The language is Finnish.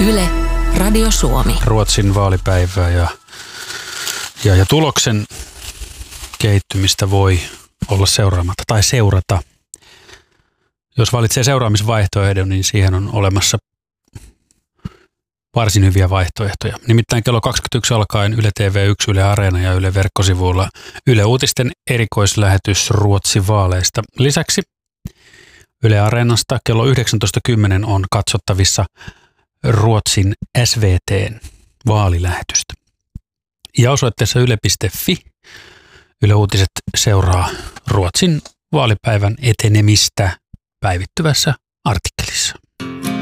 Yle, Radio Suomi. Ruotsin vaalipäivää ja tuloksen kehittymistä voi olla seuraamatta tai seurata. Jos valitsee seuraamisvaihtoehdon, niin siihen on olemassa varsin hyviä vaihtoehtoja. Nimittäin kello 21 alkaen Yle TV1, Yle Areena ja Yle verkkosivuilla Yle Uutisten erikoislähetys Ruotsin vaaleista. Lisäksi Yle Areenasta kello 19.10 on katsottavissa Ruotsin SVT:n vaalilähetystä. Ja osoitteessa yle.fi Yle Uutiset seuraa Ruotsin vaalipäivän etenemistä päivittyvässä artikkelissa.